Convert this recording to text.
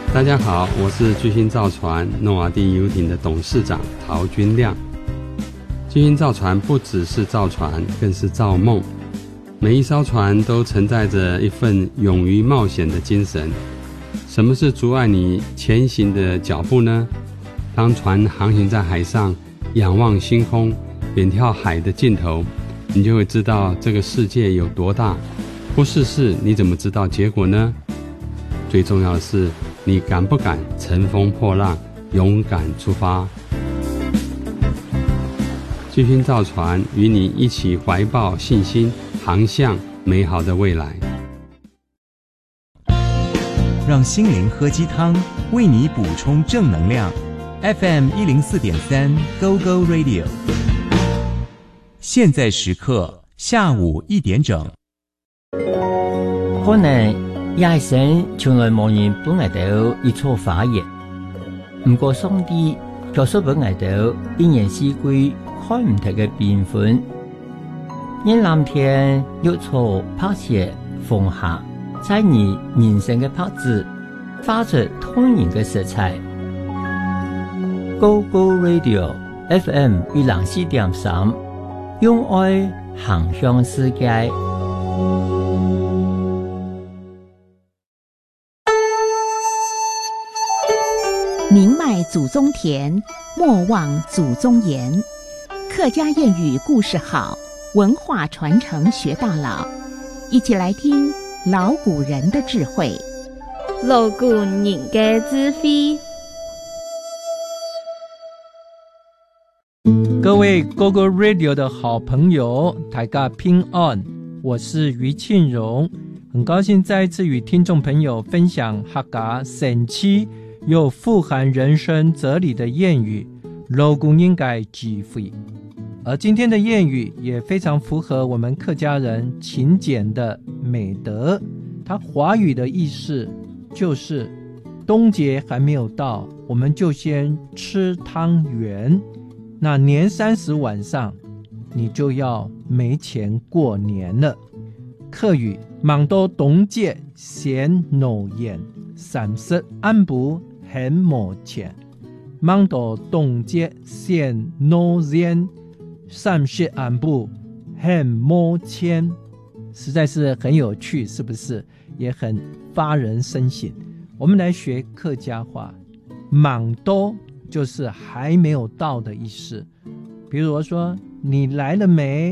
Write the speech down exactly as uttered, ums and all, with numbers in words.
大家好，我是巨星造船诺瓦第游艇的董事长陶君亮。巨星造船不只是造船，更是造梦。每一艘船都承载着一份勇于冒险的精神。什么是阻碍你前行的脚步呢？当船航行在海上，仰望星空，远眺海的尽头，你就会知道这个世界有多大。不试试，你怎么知道结果呢？最重要的是，你敢不敢乘风破浪，勇敢出发？巨星造船与你一起怀抱信心，航向美好的未来。 让心灵喝鸡汤，为你补充正能量。F M 一零四点三 Go Go Radio， 现在时刻下午一点整。 可能也是神從來冇人本嚟到一錯發言，唔過上帝卻說本嚟到一年四季看唔同嘅變換，因藍天有錯拍攝風下，在你人生嘅拍子發出通然嘅色彩。Go Go Radio F M 一零四點三，用愛航向世界。 宁迈祖宗田，莫忘祖宗言。客家谚语故事好，文化传承学到老。一起来听老古人的智慧。 老古人的智慧。 各位 Go Go Radio 的好朋友，大家平安，我是于庆荣，很高兴再一次与听众朋友分享客家神奇又富含人生哲理的谚语，老古人的智慧。而今天的谚语也非常符合我们客家人勤俭的美德，它华语的意思就是冬节还没有到，我们就先吃汤圆，那年三十晚上你就要没钱过年了。客语忙到冬节先脑炎，三十安不很没钱，忙到冬节先脑炎，三十安不很没钱，实在是很有趣，是不是？也很发人深省。我们来学客家话，忙多就是还没有到的意思。比如说，你来了没？